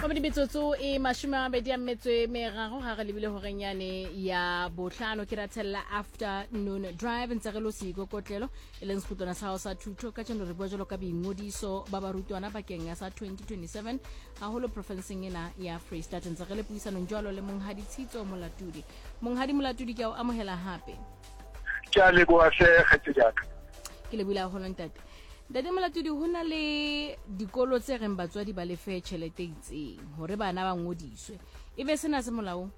Mabedi metsotso e mashome a mabedi a metso e meraro ga re lebile horenyane ya botlhano ke ratella afternoon drive ntse re lo siko kotlelo e leng sekhutlwana sa sa thuto ka tseno re bua jalo ka boingodiso ba barutwana bakeng ya sa 2027 haholo provinceng ena ya Free State ntse re le puisanong jalo le monghadi Tshitso Molatudi ke a amohela hape ke a leboha se kgetsejaka ke le bula ho ntate Dade Molatudi hona le dikolo tse reng batswadi ba lefe tšhelete itseng hore bana ba ngodiswe e be sena se molao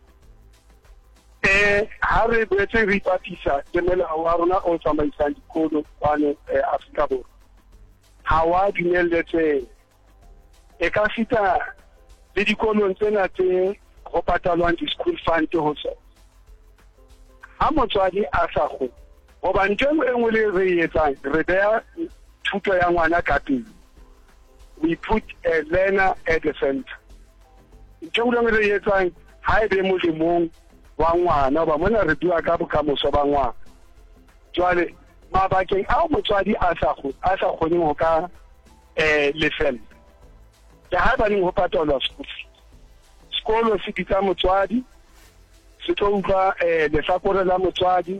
ha re betse re ipatisa ke molao wa rona o tsamaisang dikolo kwane Afrika Borwa ha wa dumelletse e ka fita le dikolong tsena tse go patalwang di-school fund ho tsona ha motswadi a sa go goba ntho e nngwe le re etsang re beya thuto ya ngwana ka pele we put a learner at the center ntho e nngwe re etsang ha e be molemong wa ngwana ba mona re bua ka bokamoso ba ngwana jwale mabakeng a motswadi a sa kgone ho ka lefella ya ha ba ning ho patalwa sekolo se ditsa motswadi se tlo utlwa lehlakore la motswadi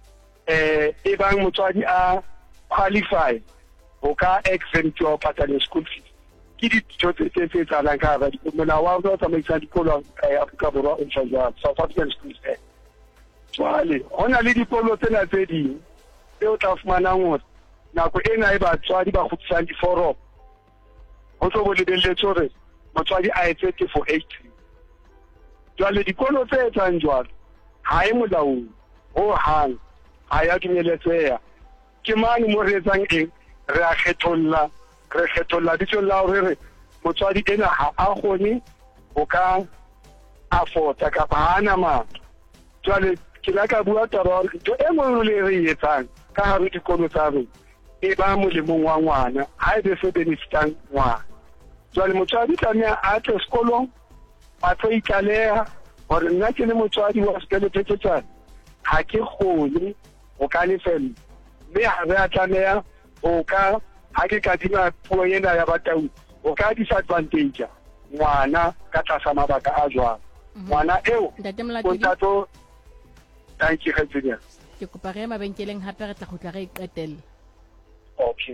e bang motswadi a qualify o ka exempt wa patala school fees ke ditho tse tsalang ka ba molao wa go tsamaisa dikolo Afrika Borwa o ntshwa South African Schools Act jwale hona le dikolo tsena tse ding tse o tla fumana ngota nako ena e batswadi ba kgutsang diforo ho tlo bo lebelletse hore motswadi a etse ke for 8 jwale dikolo tse etsang jwalo ha e molaong ho hang ha ya dumeletseha ke mane mo re etsang eng re a kgetholla ditso la hore motswadi ena ha a kgone o ka afford ka bana ma jwale ke la ka bua taba ntho e nngwe le re etsang ka hare dikolo tsa rona e ba molemong wa ngwana ha e be se benefitang ngwana jwale motswadi tlamehile a tle sekolong a tlo itlaleha hore nna ke le motswadi wa sekoloto tsetsana ha ke kgone o ka lefella mme ha re a tlameha o ka ha ke ka dina puo ena ya batau o ka disadvantage ngwana ka tlasa mabaka a jwang ngwana eo o tlatlo thank you ke kopa re mabenkeleng hape re tla khutla re iqetelle okay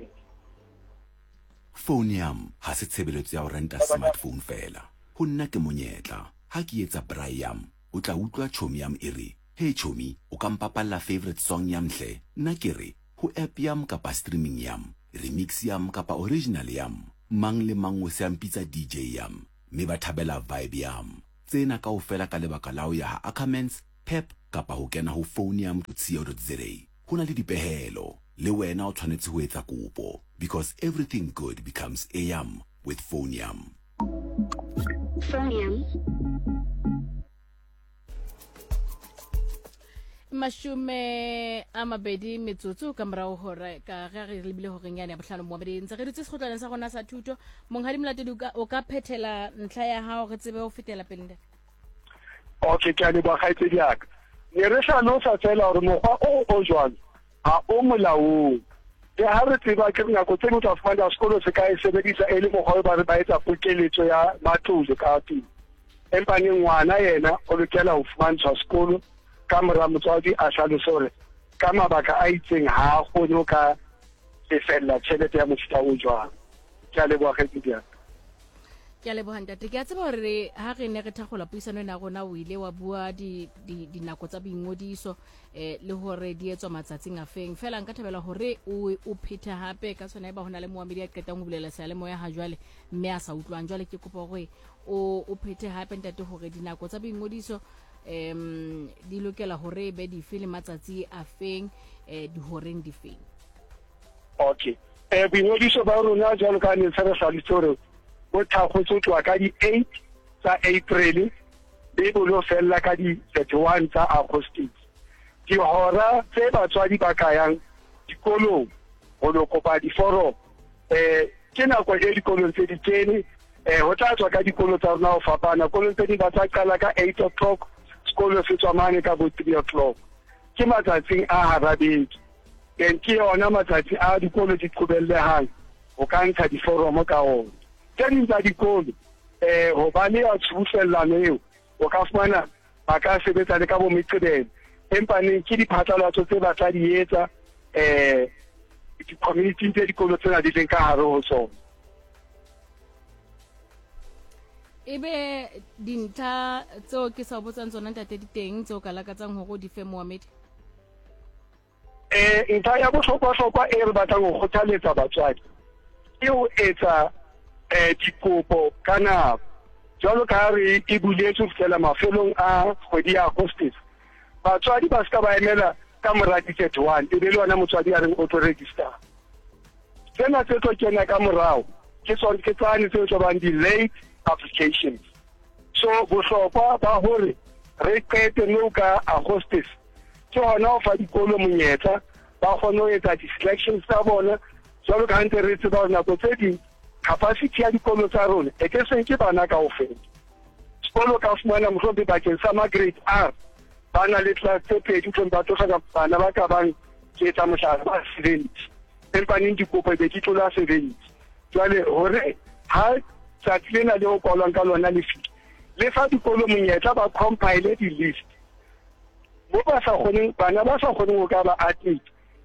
phone yam ha se tshebeletso ya ho renta smartphone fela ho nna ke monyetla ha ke etsa braai yam o tla utlwa chomi yam e re hey chomi o ka mpapalla favorite song yam hle nna ke re ho app yam kapa streaming yam remix yam kapa original yam mang le mang o se ampitsa DJ yam me ba thabela vibe yam tsena kaofela ka lebaka la ho ya ha Ackermans Pep kapa ho kena ho phone yam .co.za hona le dipehelo le wena o tshwanetse ho etsa kopo because everything good becomes a yam with phone yam. Phone yam. Mashume a mabedi metsotso ka morao hore ka re lebile horenyane ya bohlano mo mabedi ntse re ditse sekgotlana sa gona sa thuto monghadi Molatedi o ka phethela ntlha ya hao re tsebe ho fetela pele okay ke a le ba gaetse diaka ne re sa no sa tsela hore mokgwa o jwang ha o molaong ke ha re tseba ke nako tse motho a fumana sekolo se ka e sebedisa e le mokgwa ba re ba etsa pokeletso ya matlole ka teng empa ne ngwana yena o lokela ho fumantshwa sekolo ka mora motswadi a hlalose hore ka mabaka a itseng ha kgone ka lefella tjhelete ya mofuta o jwang ke a leboha kgetsi ke a leboha ntate ke a tseba hore ha re ne re thagola puisano ena rona o ile wa bua dinako tsa boingodiso le hore di etswa matsatsing a feng fela nka thabela hore o phethe hape ka tsona ba hona le moamedi ya qetang ho bulela sa le moya ha jwale mme a sa utlwang jwale ke kopa hore o phethe hape ntate hore dinako tsa boingodiso di lokela hore be di file matsatsi a feng di horeng di feng okay boingodiso ba rona jwalo ka ne tsara sa ditore o thakgotse tloa ka di 8 tsa April be bolo fella ka di 31 tsa August di hora tse batswadi ba kayang dikolong ho lokopa diforo ke nako e dikolong tse di kene ho tla tswa ka dikolo tsa rona ho fapana kolong tse di ba tsa qala ka 8 o'clock sekolo se tswa mane ka bo 3 o'clock ke matsatsing a harabedi ke yona matsatsi a dikolo di qobellehang o ka ntsha diforomo ka ona tse ding tsa dikolo ho ba le a tsubusellano eo o ka fumana ba ka sebetsa le ka bo Meqebelo empa neng ke diphatlalatso tse ba tla di etsa di-community tse dikolo tsena di leng ka hare ho tsona. Ebe dintlha tseo ke sa botsang tsona ntate di teng tseo ka lakatsang hore di fe Mohammed? Ntlha ya bohlokwa e re batlang ho kgothaletsa batswadi ke ho etsa dikopo ka nako jwalo ka re e buletse ho fihlela mafelong a kgwedi ya Agostose. Batswadi ba ska ba emela ka mora di-31 e be le wena motswadi a reng auto register. Tsena tse tlo kena ka morao ke tsane tse tsobang di-late applications. So bohlokwa ba hore re qete nou ka Agostose ke hona ho fa dikolo monyetla ba kgone ho etsa di-selections tsa bona jwalo ka ntse re tseba nako tse ding capacity ya dikolo tsa rona e ke se ke bana kaofela. Sekolo ka fumana mohlompe bakeng sa grade R ba na le class tse pedi tlo ba tlosa ka bana ba ka bang ke etsa mohlala ba 70 empa neng dikopo be di tlola 70. Jwale hore ha tsatsi lena le ho kolwang ka lona le fa dikolo monyetla ba compile di-list mo ba sa kgoneng bana ba sa kgoneng ho ka ba athlete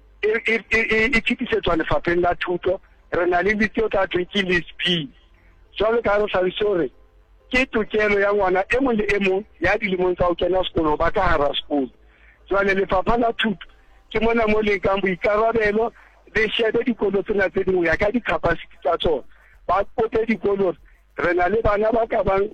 e tshitisetswa lefapheng la thuto re na le list eo tla thwe ke list B. Jwalo ka re hlalose hore ke tokelo ya ngwana e mong le e mong ya dilemong tsa ho kena sekolo ba ka hara sekolo. Jwale lefapha la thuto ke mona mo le kang boikarabelo le shebe dikolo tsena tse dingwe ya ka di-capacity tsa tsona ba pote dikolo re na le bana ba ka bang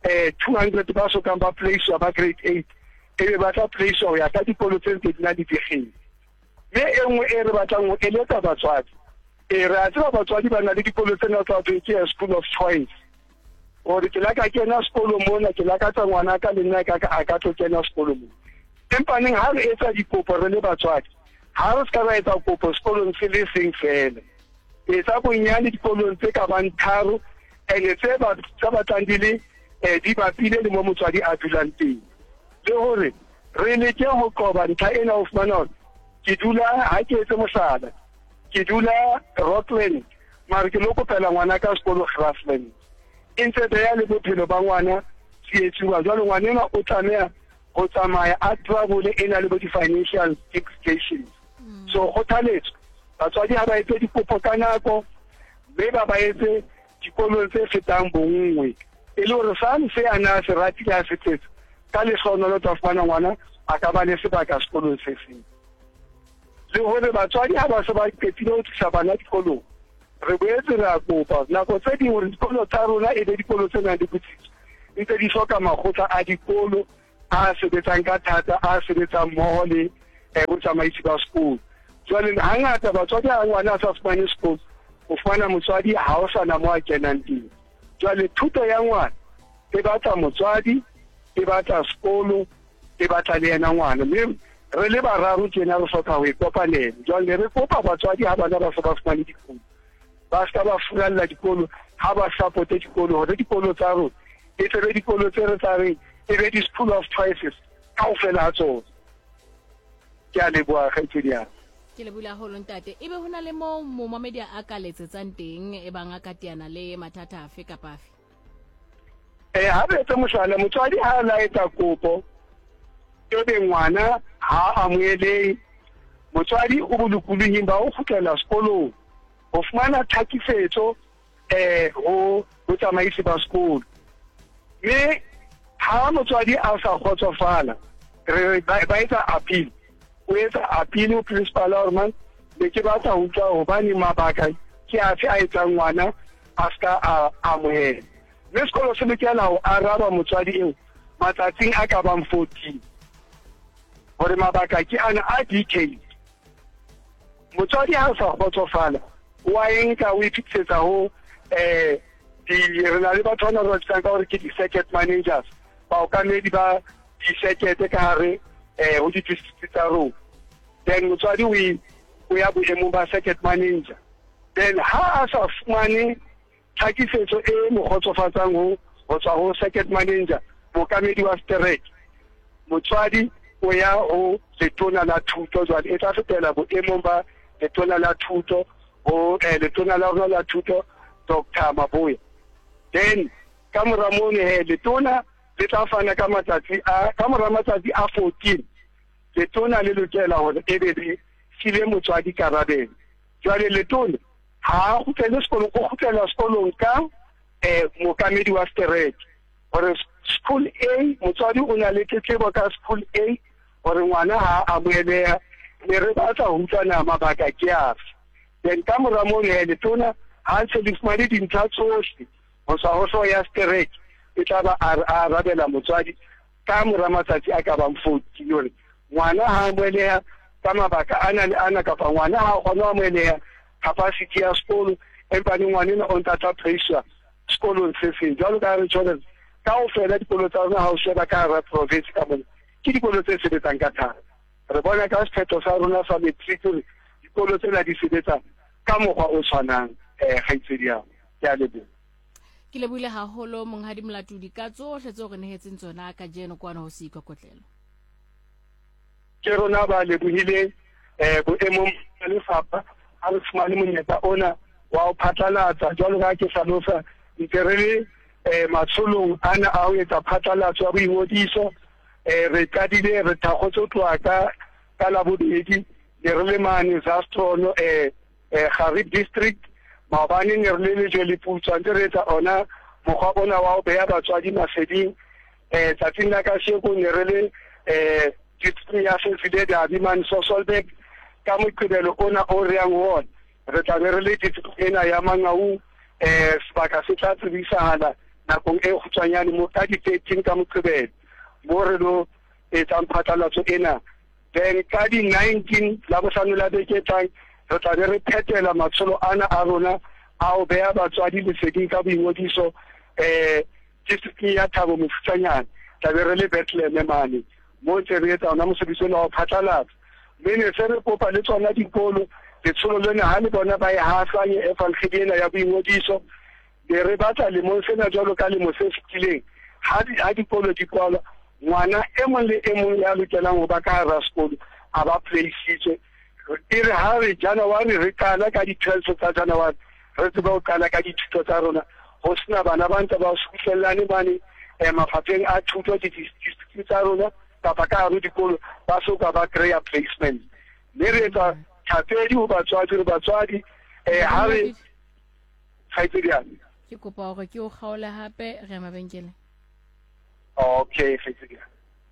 200 ba so kang ba placewa ba grade 8 ebe ba tla placewa ho ya ka dikolo tse ntse di na le dikgeng. Mme e nngwe e re batlang ho eletsa batswadi re a tseba batswadi ba na le dikolo tsena tsa ho ke school of choice gore ke la ka kena sekolo mona ke la ka tsa ngwana ka le nna a ka tlo kena sekolo mona. Empa neng ha re etsa dikopo re le batswadi ha re ska ba etsa kopo sekolong se le seng fela etsa bonyane dikolong tse ka bang tharo ene tse ba batlang di le di bapile le mo motswadi a dulang teng le hore re leke ho qoba ntlha ena ho fumana hore ke dula ha ke etse mohlala ke dula Rockland mara ke lo kopela ngwana ka sekolo Grassland ntse be ya le bophelo ba ngwana tsietsuwa jwale ngwana ena o tlameha go tsamaya a travel ena le bo di-financial implications. So kgothaletso batswadi ha ba etse dikopo ka nako mme ba etse dikolong tse fetang bonngwe e le hore sane se ana se ratile a se tsetsa ka lehlohonolo tsa fumana ngwana a ka ba le sebaka sekolong se seng le hore batswadi ha ba se ba qetile ho tlisa bana dikolong re boetse re a kopa nako tse ding hore dikolo tsa rona e be dikolo tse nang le botsitso ntse di hloka makgotla a dikolo a sebetsang ka thata a sebetsang mmoho le botsamaisi ba sekolo. Jwale hangata batswadi ha ngwana a sa fumane sekolo o fumana motswadi ha o sana mo a kenang teng. Jwale thuto ya ngwana e batla motswadi e batla sekolo e batla le yena ngwana mme re le bararo tjena re hloka ho ikopanela. Jwale re kopa batswadi ha bana ba se ba fumane dikolo ba ska ba furalla dikolo ha ba supporte dikolo hore dikolo tsa rona e tsebe dikolo tse re tsa reng e be di-school of choices kaofela ha tsona. Ke a leboha kgaitsedi ya ke le bula holo ntate ebe hona le mo Mohammed a ka letsetsang teng e bang a ka teana le mathata afe kapa afe? Ha re etse mohlala motswadi ha la etsa kopo e be ngwana ha amohelehe motswadi o bolokoloing ba o kgutlela sekolong ho fumana thakisetso ho botsamaisi ba sekolo mme ha motswadi a sa kgotsofala re ba etsa appeal o etsa appeal ho principal orman le ke batla ho utlwa hobane mabaka ke afe a etsang ngwana a ska a amohela mme sekolo se lokela ho araba motswadi eo matsatsing a ka bang 14 hore mabaka ke ana a detailed. Motswadi ha sa kgotsofala wa enka o ipitsetsa ho re na le batho ba ba tsang ka hore ke di-circuit managers ba o kamedi ba di-circuit ka hare ho di-district tsa rona then motswadi o ya boemong ba circuit manager then ha a sa fumane tlhakisetso e mo kgotsofatsang ho tswa ho circuit manager mookamedi wa strike motswadi o ya ho letona la thuto jwale e tla fetela boemong ba letona la thuto ho letona la rona la thuto Dr. Maboya then ka mora mono letona le tla fana ka mora matsatsi a 14 letona le lokela hore ebe le file motswadi karabelo jwale letona ha go tsena sekolong go kgutlela sekolong ka mokamedi wa stereke hore school A motswadi o na le tletlebo ka school A hore ngwana ha a boeleha le re batla ho utlwana mabaka ke afe then ka mora mono letona ha se di fumane dintlha tsohle ho sa ho ya stereke e tla ba a rabela motswadi ka mora matsatsi a ka bang 40 yone ngwana ha boeleha ka mabaka ana kapa ngwana ha kgona ho boeleha capacity ya sekolo empa ni ngwana o ntata pressure sekolong se seng jwalo ka re tshwana ka o fela dikolo tsa rona ha o sheba ka ra province ka mona ke dikolo tse sebetsang ka thata re bona ka sephetho sa rona sa matric dikolo tsena di sebetsa ka mokgwa o tshwanang kgaitsedi ya ke leboha ke lebohile haholo monghadi Molatodi ka tsohle tseo re nehetseng tsona ka jeno kwana ho se ikokotlelo ke rona ba lebohile boemong ba lefapha a re fumane monyetla ona wa ho phatlalatsa jwalo ka ke hlalosa ntse re le matsholong ana a ho etsa phatlalatso ya boingodiso re qadile re thakgotse ho tloha ka labobedi le re le mane Zastrono Kharib district maobane ne re le jwele putswa ntse re etsa ona mokgwa ona wa ho beha batswadi maseding tsatsing la kasheko ne re le district ya Sesile Dabiman Sosolbek ka moqebelo ona o re yang hona re tla re le district ena ya Mangaung sebaka se tla tsebisahala nakong e kgutshwanyane mo ka di 13 ka moqebelo mo re lo etsa phatlalatso ena then ka di 19 la bohlano la beke tang re tla re phetela matsholo ana a rona a ho beha batswadi leseding ka boingodiso district ya Thabo Mofutshanyane tla be re le Bethlehem mane mo ntse re etsa ona mosebetsi wa phatlalatso mme ne se re kopa le tsona dikolo letsholo lena ha le bona ba e hasanye efalkhediela ya boingodiso le re batla le mo sena jwalo ka le mo se fitileng ha dikolo di kwala ngwana e mong le e mong ya lokelang ho ba ka hara sekolo a ba placeitswe e re ha re January re kala ka di-12 tsa January re tseba ho kala ka dithuto tsa rona ho sena bana ba ntse ba sutlellane bane mafapheng a thuto di-district tsa rona kapa ka hare dikolo ba soka ba greya placement le re etsa thapedi ho batswadi ha re khaitsediane ke kopa hore ke o kgaole hape re mabenkele okay khaitsediane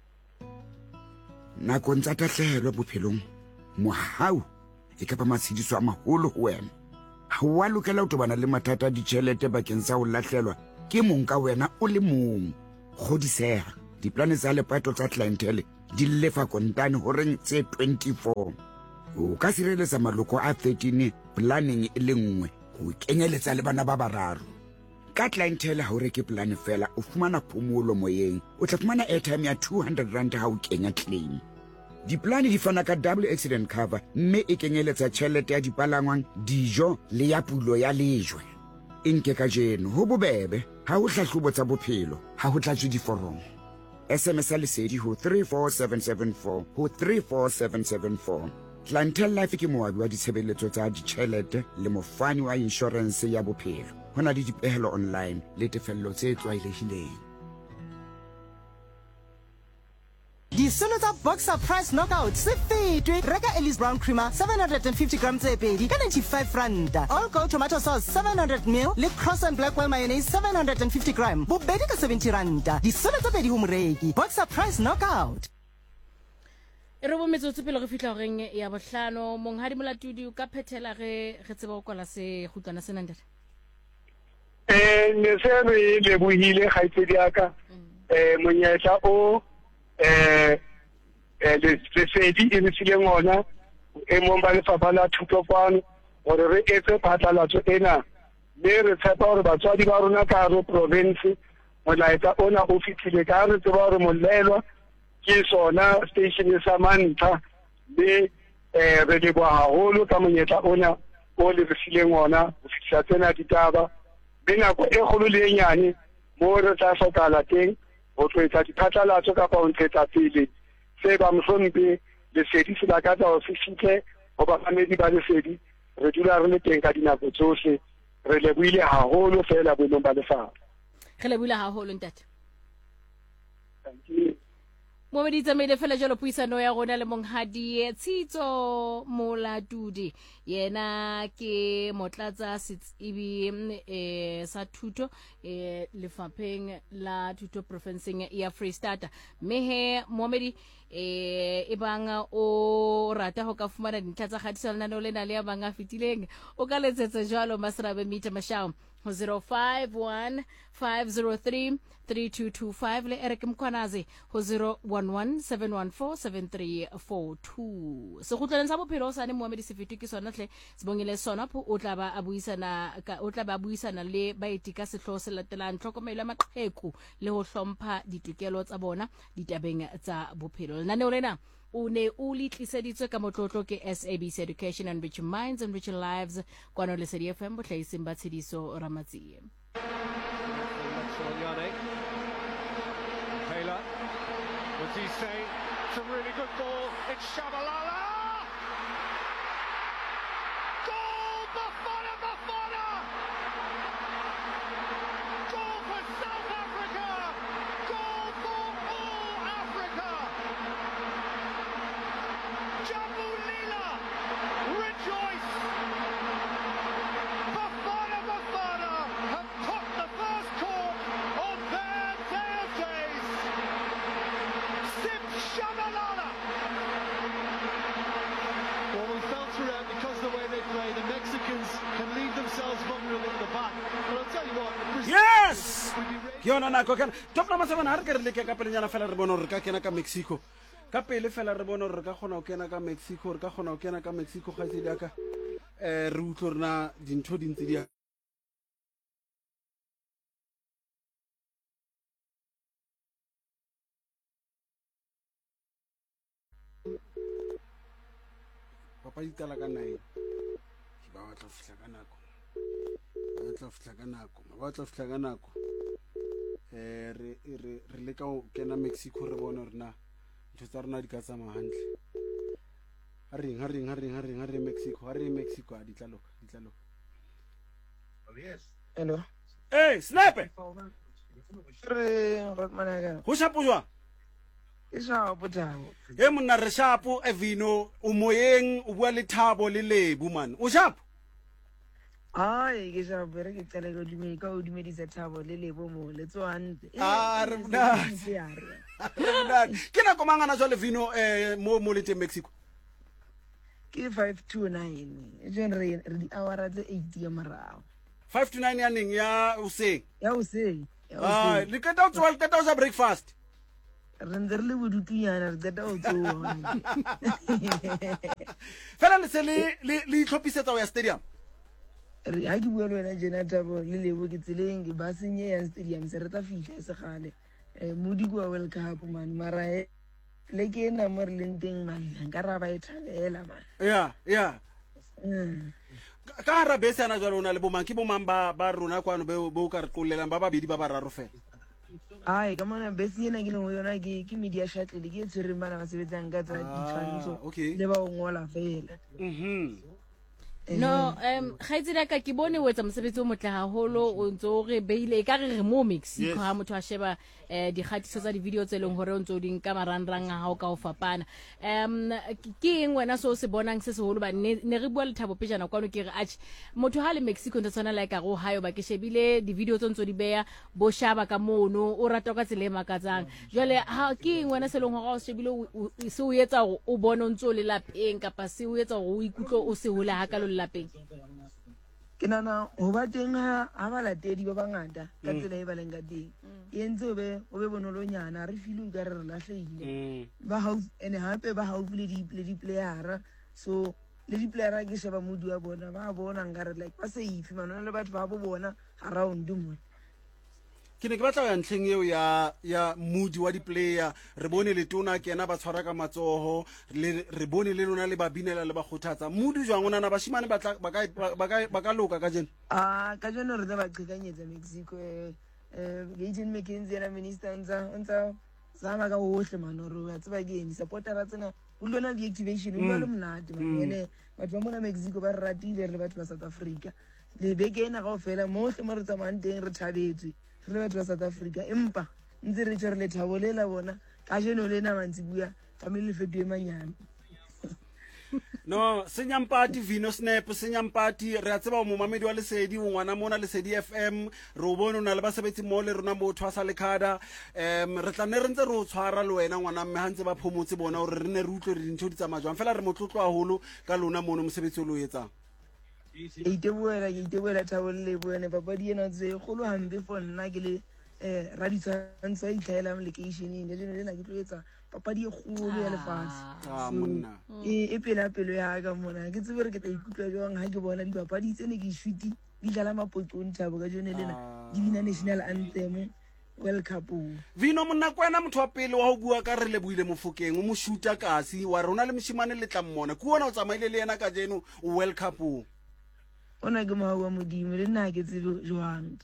nakong tsa tahlehelo bophelong mohau e ka ba matshediso a maholo ho wena ha wa lokela ho tobana le mathata a ditjhelete bakeng sa ho lahlelwa ke mong ka wena o le mong kgodiseha diplane tsa lepato tsa clientele di lefa kontane horeng tse 24 o ka sireletsa maloko a 13 planning e le nngwe ho kenyeletsa le bana ba bararo ka clientele ha o reke plan fela o fumana phomolo moyeng o tla fumana airtime ya 200 rand ha o kenya claim diplane di fana ka double accident cover mme e kenyeletsa tjhelete ya dipalangwang dijo le ya pulo ya lejwe nke ka jeno ho bobebe ha ho hlahlobo tsa bophelo ha ho tlatswe diforomo SMS lesedi ho 34774 ho 34774 Clientele Life ke moabi wa ditshebeletso tsa ditjhelete le mofani wa insurance ya bophelo hona le dipehelo online le tefello tse tlwaelehileng Disolo tsa Boxer Price Knockout se fetwe reka Ellis Brown Creamer 750 grams tse pedi ka 95 rand All Go Tomato Sauce 700 ml le Cross and Blackwell Mayonnaise 750 gram bobedi ka 70 rand disolo tse pedi ho moreki Boxer Price Knockout e re bo metsotso pele re fihla goreng ya bohlano monghadi Molatodi o ka phethela re tseba go kwala se gutwana se nandere ne se re lebohile kgaitsedi aka monyetla o lesedi e letsileng ona e mong ba lefapha la thuto kwano gore re etse phatlalatso ena mme re tshepa gore batswadi ba rona ka hare province molaetsa ona o fihlile ka re tseba gore molelwa ke sona station sa Mantha le re leboha haholo ka monyetla ona o le refileng ona ho fihla tsena ditaba mme nako e kgolo le e nyane mo re tla hlokahala teng ho tloetsa diphatlalatso kapa ho ntshetsa pele se ba mohlompe lesedi se bakatsa ho fihle ho bafamedi ba lesedi re dula re le teng ka dinako tsohle re lebohile haholo fela boemong ba lefapha Re lebohile haholo ntate. Thank you. Mo di tsamaile fela jalo puisano ya rona le monghadi Tshitso Molatudi yena ke motlatsa setsibi sa thuto lefapheng la thuto provinceng ya Free State mehe Mohamedi e banga o rata ho ka fumana dintlha tsa kgatiso lena le na le ya banga fitileng o ka letsetsa jalo Masrabe Mita Mashao 051 503 3225 le Eric Mkwanazi ho 011 714 7342 se gotleng sa bophelo sa ne Mohamedi Sefetu ke sona tle sibongile sona pho o tla ba buisana le baeti ka sehloho se latelang tlhokomelo ya maqheku le ho hlompha ditokelo tsa bona ditabeng tsa bophelo lena lena o ne o litliseditswe ka motlotlo ke SABC Education and Enriching Minds and Enriching Lives kwano le Sedi FM botlhaiseng ba tshediso Ramatsie. Taylor, what's he say? It's a really good ball. It's Shabalala. Goal, Bafana, Bafana. Goal for South Africa. Goal for all Africa. Jambu Lila, rejoice. Bafana, Bafana have put the first cork on their day of days. Sim Shabalala. Well, we fell throughout because of the way they play. The Mexicans can leave themselves vulnerable at the back. But I'll tell you what. Yes! Yona na ko kana. Top na masama na re ke re leke ka pelenyana fela re bona re ka kena ka Mexico. Ka pele fela re bona re ka gona o kena ka Mexico, re ka gona o kena ka Mexico ga se diaka re utlo rena dintho dintse dia Papa itala ka nai. Ba batla fihla ka nako. Ba batla fihla ka nako. Ba batla fihla ka nako. Re leka o kena Mexico re bona rena ntho tsa rena di ka tsama hantle. Harring Mexico, Mexico a di tla loka. Hello. Hey, Sniper. Re Rotmanaga. Go shapo jwa? Isa botang. E monna re shapo Evino o moyeng o bua le Thabo le Lebu man. O shapo? Ai ke sa bere ke tsela go dime ka o dumedisa Thabo le Lebo mo le tswante. Re mna. Ke na komangana jwa Levino mo le te Mexico. Ke 529. Jen re di awara tse 8 ya marao. 529 ya ning ya useng. Ya useng. Le ka ta o sa breakfast. Re ntse re le bodutunyana re tseta o tsoa. Fela le se le itlhopisetsa o ya stadium. Re ha ke bua le wena jena Thabo le Lebo ke tseleng ke ba senye ya stadium se re tla fihla se gale. Modi kwa World Cup man mara le ke na mo re leng teng man nka ra ba ithalela man. Yeah. Ka ra bese ana jwa rona le bo mang ke bo mang ba rona kwano be o ka re qolelang ba babedi ba bararo fela. Ai ka mona bese ena ke le yona ke media shuttle ke tsere bana ba sebetsang ka tsa ditshwantsho le ba o ngola fela. No khaitsela ka ke bone o etsa mosebetsi o motle haholo o ntso re beile ka re mo Mexico ha motho a sheba dikgatiso tsa di video tse leng hore o ntso ding ka marangrang a hao ka o fapana ke eng wena so se bonang se seholo ba ne re bua le Thabo pejana kwano ke re atch motho ha le Mexico ntse tsana like a go hayo ba ke shebile di video tse ntso di beya bo shaba ka mono o rata ka tsele makatsang jwale ha ke eng wena se leng hore o shebile se o etsa o bona ntso le lapeng kapa se o etsa hore o ikutlo o se hola ha ka lapeng ke nana ho ba teng ha ba latedi ba bangata ka tsela e ba leng ka teng e ntse o be bonolonyana re file ka re lahlehile ba house ene hape ba haufi le di player so le di player ke sheba modi wa bona ba bona ngare like ba safe manona le batho ba bo bona around mo ke ne ke batla ya ntlheng eo ya modi wa di player re bone le tona ke ena ba tshwara ka matsoho re bone le lona le ba binela le ba khothatsa modi jwang ona na bashimane ba ka loka ka jeno ka jeno re ba qhekanyetsa Mexico Gaten McKenzie na minister ntsa zama ka hohle manoro wa tseba ke ni supportera tsena o lona di activation o le mnate mane batho ba mona Mexico ba ratile re batho ba South Africa le beke ena ga o fela mo hle mo re tsamayang teng re thabetse re le batho ba South Africa empa ntse re tshwere lethabo le la bona ka jeno le na mantsibuya tlamehile le fetoe manyane no senyampati Vino Snap senyampati re a tseba o momamedi wa Lesedi o ngwana mona Lesedi FM re o bone o na le basebetsi mo le rona motho a sa lekhada re tla ne re ntse re o tshwara le wena ngwana mme ha ntse ba phomotse bona hore re ne re utlwe re dintho di tsamaya jwang fela re motlotlo haholo ka lona mono mosebetsi o lo etsang ke itebuela thabo le bone papadi ena tse golo hampe for nna ke le ra ditshwantsho a itlhaela mo locationeng le jeno le na ke tlo etsa papadi e kgolo ya lefatshe monna e pela pelo ya ka mona ke tsebe re ke tla ikutlwa jwang ha ke bona dipapadi tsene ke shuti di dlala mapotong thabo ka jone lena di bina national anthem World Cup Vino monna kwena motho wa pele wa ho bua ka re leboile Mofokeng o mo shuta kasi wa rona le moshimane le tla mmona ke wona o tsamaile le yena ka jeno o World Cup ona ke moa wa modimo le nna ke tsebe jwang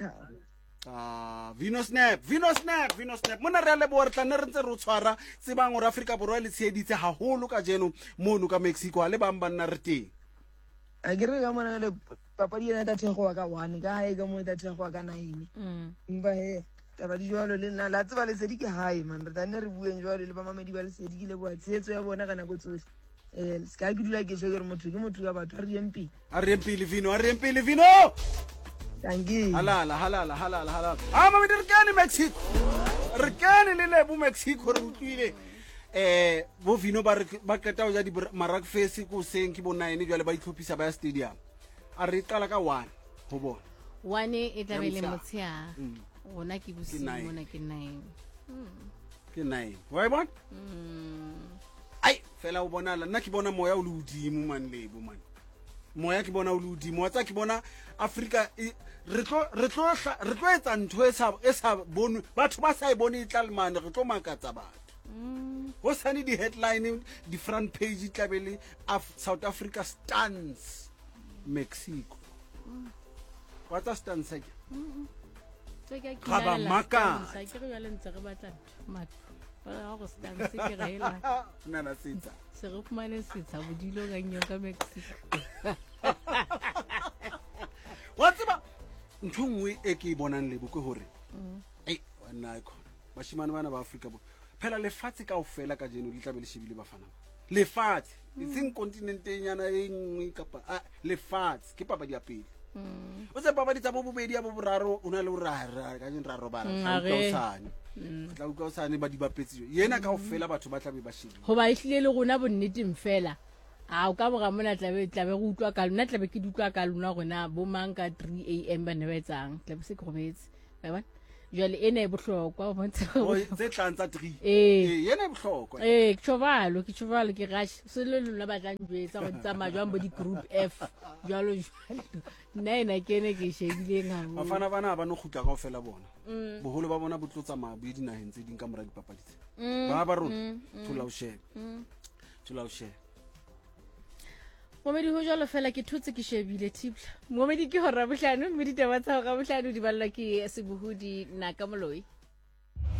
Vino Snap mona re a leboa re tla nne re ntse re o tshwara tsebang gore Afrika Borwa le tsheditse haholo ka jeno mono ka Mexico ha le bang ba nna re teng a ke re ka mona le papadi ena ta thego ka 1 ka hae ka mo ta thego ka 9 mba he taba di jwalo le nna la tseba Lesedi ke hae man re tla nne re bueng jwalo le ba mamedi ba Lesedi ke le boa tshetso ya bona kana go tsohle ska ke dula ke shogere motho ke motho ka batho a re empile Vino Tangi. Halala. Mama re kene Mexico. Re kene le lebu Mexico re utlwile. Bo Vino ba keta o ja di Marak Face ko seng ke bo 9 jwale ba itlhophisa ba ya stadium. A re qala ka 1 ho bona. 1 e tabele motshia. Ona ke busi mona ke 9. Ke 9. Wa bona? Ai fela o bona la nna ke bona moya o le udimo man lebo man. Moya ke bona o le udimo wa tsa ke bona Africa re tlo etsa ntho e sa bone batho ba sa e bone itlalmane re tlo makatsa batho ho sane di headline di front page tlabele South Africa stands Mexico what a stance ke ga ba maka ke re yale ntse re batla matho ba go stance ke re hela nana sitsa se re fumane sitsa bodilo ga nyo ka Mexico wa tseba ntho nngwe e ke bonang le boko hore wena icon bashimane bana ba Afrika bo phela lefatshe kaofela ka jeno le tla be le shebile bafana lefatshe itseng kontinente nyana e nngwe kapa lefatshe ke papadi ya pele o tse papadi tsa bobedi ya boboraro o na le rara ka jeno ra robala tla utlwa usane ba di bapetse yena kaofela batho ba tla be ba shebile ho ba ihlile le rona bonneteng fela a o ka boga mona tlabe go utlwa ka lona tlabe ke dutwa ka lona gona bo mang ka 3 am ba ne ba etsang tlabe se kgobetse ba bona jwale ene e bohlokwa o bontsha tse tlang tsa 3 yena e bohlokwa ke tšhovalo ke gash se le lona ba tlang jwetsa go tsamaya jwang bo di group F jwalo nna kene ke shebile nga bafana bana ba no khutla kaofela bona boholo ba bona bo tlotsa mabu dinaheng tse ding ka mora dipapadi tse ba rona thola o share Momedi ho jalo fela ke thutse ke shebile Thibla. Momedi ke hora bohlano mme ditaba tsa ga bohlano di balla ke Sebuhudi Naka Moloi.